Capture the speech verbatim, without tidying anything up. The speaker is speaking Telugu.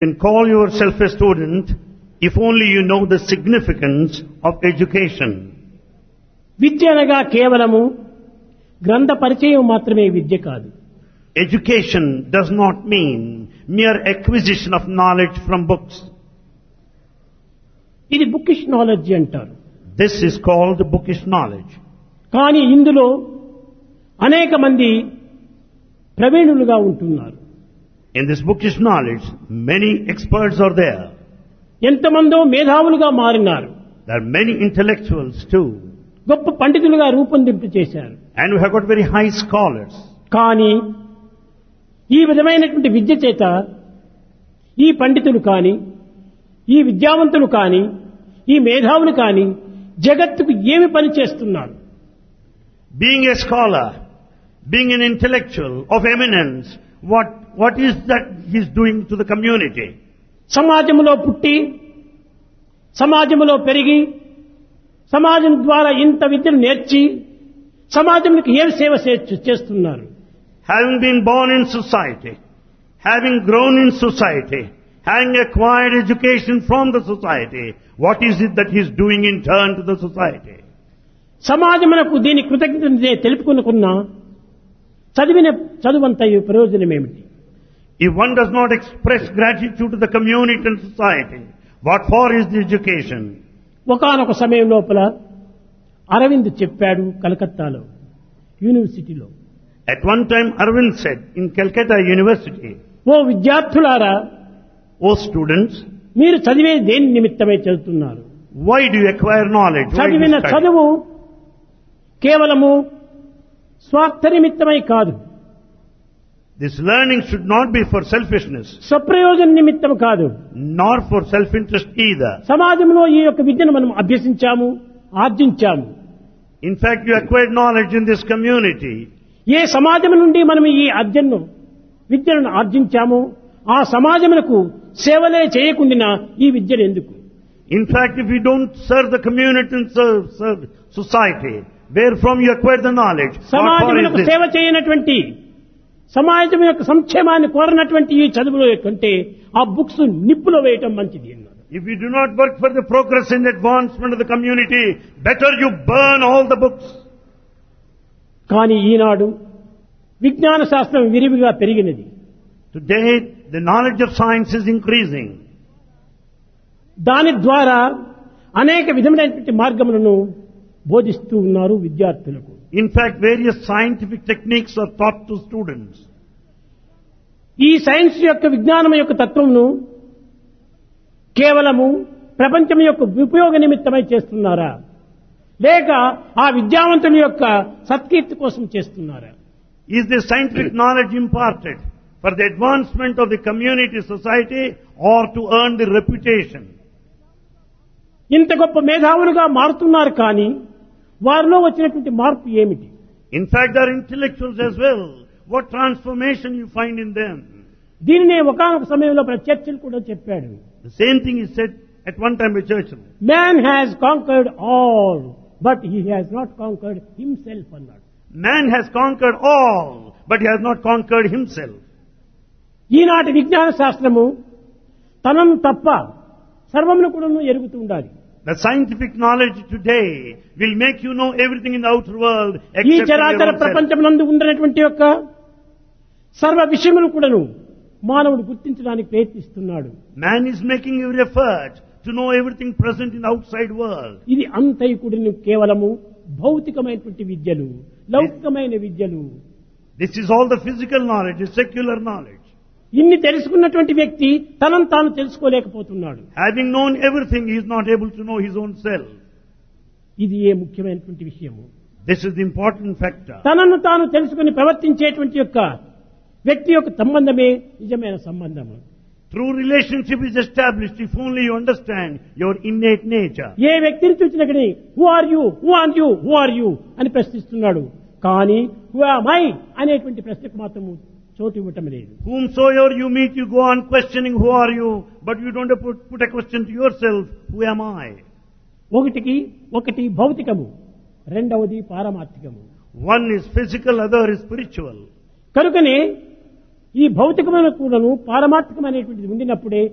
You can call yourself a student if only you know the significance of education. విద్య అనగా కేవలము గ్రంథ పరిచయం మాత్రమే విద్య కాదు. Education does not mean mere acquisition of knowledge from books. ఇది బుకిష్ నాలెడ్జ్ అంటారు. This is called bookish knowledge. కానీ ఇందులో అనేక మంది ప్రవీణులుగా ఉంటున్నారు. In this bookish knowledge, many experts are there. ఎంతమందో మేధావులుగా మారినారు. There are many intellectuals too. గొప్ప పండితులుగా రూపొందింపు చేశారు. And we have got very high scholars. కానీ ఈ విధమైనటువంటి విద్య చేత ఈ పండితులు కానీ ఈ విద్యావంతులు కానీ ఈ మేధావులు కానీ జగత్తుకు ఏమి పని చేస్తున్నారు? Being a scholar, being an intellectual of eminence, what, what is that he is doing to the community? సమాజంలో పుట్టి సమాజంలో పెరిగి సమాజం ద్వారా ఇంత విద్యను నేర్చి సమాజంకి ఏం సేవ చేస్తున్నారు? Having been born in society, having grown in society, having acquired education from the society, what is it that he is doing in turn to the society? సమాజమునకు దీని కృతజ్ఞత తెలుపుకునుకున్నా చదివిన చదువంత ప్రయోజనం ఏమిటి? If one does not express gratitude to the community and society, what for is the education? ఒకానొక సమయం లోపల అరవింద్ చెప్పాడు కలకత్తాలో యూనివర్సిటీలో. At one time Arvind said in Calcutta University, ఓ విద్యార్థులారా, O students, మీరు చదివే దేని నిమిత్తమై చదువుతున్నారు? why do you acquire knowledge? Why do you చదివిన study? చదువు కేవలము స్వార్థ నిమిత్తమై కాదు, This learning should not be for selfishness, స్వప్రయోజన నిమిత్తం కాదు, nor for self-interest either. సమాజంలో ఈ యొక్క విద్యను మనం అభ్యసించాము, ఆర్జించాము. In fact, you acquired knowledge in this community. ఏ సమాజం నుండి మనం ఈ అర్జన్ను విద్యను ఆర్జించామో ఆ సమాజమునకు సేవలే చేయకుండా ఈ విద్యను ఎందుకు? In fact, if you don't serve the community and serve, serve society, where from you acquired the knowledge, what for is సమాజమునకు this? సేవ చేయనటువంటి సమాజం యొక్క సంక్షేమాన్ని కోరనటువంటి ఈ చదువులో కంటే ఆ బుక్స్ నిప్పులో వేయటం మంచిది అన్నారు. If you do not work for the progress and advancement of the community, better you burn all the books. కానీ ఈనాడు విజ్ఞాన శాస్త్రం విరివిగా పెరిగినది. Today, the knowledge of science is increasing. దాని ద్వారా అనేక విధమైనటువంటి మార్గములను బోధిస్తూ ఉన్నారు విద్యార్థులకు. In fact, various scientific techniques are taught to students. ఈ సైన్స్ యొక్క విజ్ఞానం యొక్క తత్వమును కేవలము ప్రపంచం యొక్క ఉపయోగ నిమిత్తమై చేస్తున్నారా, లేక ఆ విద్యావంతుల యొక్క సత్కీర్తి కోసం చేస్తున్నారా? Is the scientific knowledge imparted for the advancement of the community, society, or to earn the reputation? ఇంత గొప్ప మేధావులుగా మారుతున్నారు కానీ వారిలో వచ్చినటువంటి మార్పు ఏమిటి? In fact, they are intellectuals as well. What transformation you find in them? దీనినే ఒకానొక సమయంలో చర్చిల్ కూడా చెప్పాడు. The same thing is said at one time by Churchill. Man has conquered all, but he has not conquered himself అన్నాడు. Man has conquered all, but he has not conquered himself. ఈనాటి విజ్ఞాన శాస్త్రము తనను తప్ప సర్వమును కూడా ఎరుగుతూ ఉండాలి. The scientific knowledge today will make you know everything in the outer world ఈ except చరాచర your own self. ప్రపంచమునందు ఉన్నటువంటి యొక్క సర్వ విషయములు కూడాను మానవుడు గుర్తించడానికి ప్రయత్నిస్తున్నాడు. Man is making every effort to know everything present in the outside world. ఇది అంతైకుడిని కేవలము భౌతికమైనటువంటి విద్యలు, లౌకికమైన విద్యలు. This is all the physical knowledge, the secular knowledge. ఇన్ని తెలుసుకున్నటువంటి వ్యక్తి తనను తాను తెలుసుకోలేకపోతున్నాడు. Having known everything, he is not able to know his own self. ఇది ఏ ముఖ్యమైనటువంటి విషయము. This is the important factor. తనను తాను తెలుసుకుని ప్రవర్తించేటువంటి యొక్క వ్యక్తి యొక్క సంబంధమే నిజమైన సంబంధము. True relationship is established if only you understand your innate nature. ఏ వ్యక్తిని చూసినా కానీ who are you who are you who are you అని ప్రశ్నిస్తున్నాడు. కానీ హూ ఆమ్ ఐ అనేటువంటి ప్రశ్నకు మాత్రం చోటు ఇవ్వటం లేదు. Whomsoever you meet, you go on questioning who are you, but you don't put, put a question to yourself, who am I? ఒకటికి ఒకటి భౌతికము, రెండవది పారమార్థికము. One is physical, other is spiritual. కనుకనే ఈ భౌతికమైన కూడాను పారమార్థికమైనటువంటిది ఉండినప్పుడే